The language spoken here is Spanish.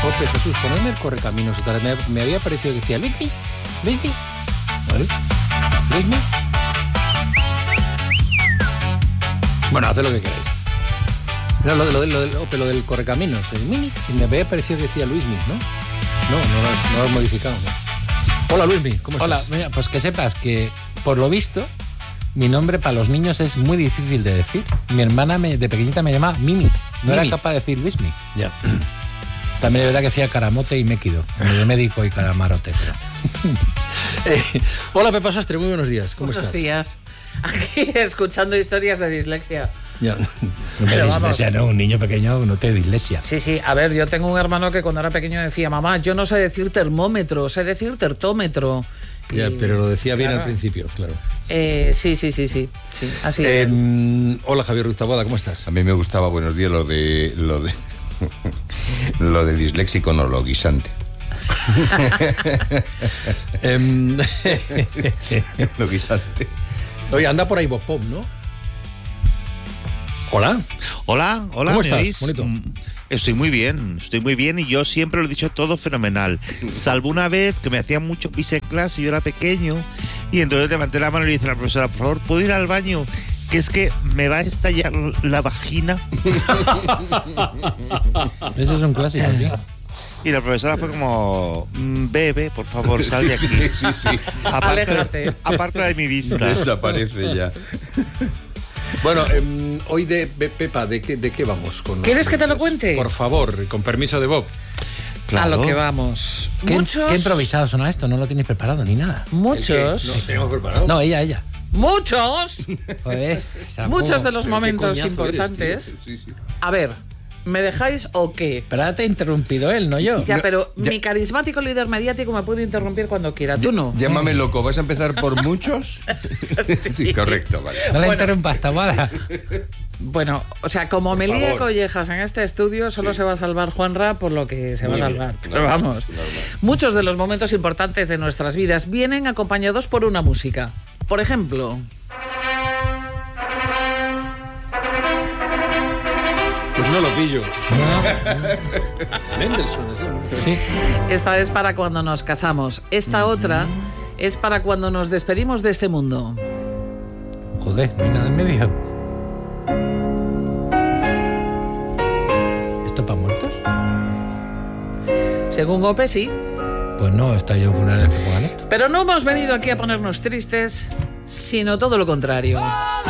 Jope, Jesús, ponedme el correcaminos otra vez. Me había parecido que decía Luismi. ¿Vale? Luismi. Bueno, haced lo que queráis. Era lo del correcaminos, el Mimi, y me había parecido que decía Luismi, ¿no? No lo has modificado, ¿no? Hola, Luismi, ¿cómo estás? Hola, mira, pues que sepas que, por lo visto, mi nombre para los niños es muy difícil de decir. Mi hermana de pequeñita me llamaba Mimi. No era capaz de decir Luismi. Ya. También es verdad que hacía caramote y méquido, como de médico y caramarote. Pero... Hola, Pepa Sastre, muy buenos días. ¿Cómo estás? Buenos días. Aquí escuchando historias de dislexia. Ya. Pero dislexia, no, un niño pequeño no te dislexia. Sí, a ver, yo tengo un hermano que cuando era pequeño decía, mamá, yo no sé decir termómetro, sé decir tertómetro. Ya, pero lo decía bien al principio, claro. Sí, así es. Hola, Javier Ruiz Taboada, ¿cómo estás? A mí me gustaba, buenos días, lo de lo de disléxico, no, lo guisante. Lo guisante. Oye, anda por ahí Bob Pop, ¿no? Hola. Hola, ¿Cómo ¿me estás? oís? Bonito. Estoy muy bien y yo siempre lo he dicho todo fenomenal. Salvo una vez que me hacían mucho pis en clase y yo era pequeño y entonces levanté la mano y le dije a la profesora, por favor, ¿puedo ir al baño? Que es que me va a estallar la vagina. Eso es un clásico, tío. Y la profesora fue como, bebe, por favor, sal de aquí. Sí. Aléjate. Aparte de mi vista. Desaparece ya. Bueno, hoy de Pepa, ¿de qué vamos? ¿Quieres que te lo cuente? Por favor, con permiso de Bob. A lo que vamos. ¿Qué Muchos. improvisado suena esto? No lo tienes preparado ni nada. Muchos. No tenemos preparado. No, ella. Muchos. Joder, Muchos de los Pero qué momentos coñazo importantes. eres, tío. Sí. A ver, ¿me dejáis o qué? Pero ahora te ha interrumpido él, no yo. Ya, pero mi carismático líder mediático me puede interrumpir cuando quiera. Tú no. Llámame loco, ¿vas a empezar por muchos? Sí, correcto, vale. No le interrumpas, Taboada. Bueno, o sea, como me líe collejas en este estudio, solo se va a salvar Juanra por lo que se va a salvar. Pero vamos, muchos de los momentos importantes de nuestras vidas vienen acompañados por una música. Por ejemplo... Pues no lo pillo. Mendelssohn, ¿sí? Sí. Esta es para cuando nos casamos. Esta otra es para cuando nos despedimos de este mundo. Joder, no hay nada en medio. ¿Esto para muertos? Según Gope, sí. Pues no, está yo funeral que pongan esto. Pero no hemos venido aquí a ponernos tristes, sino todo lo contrario.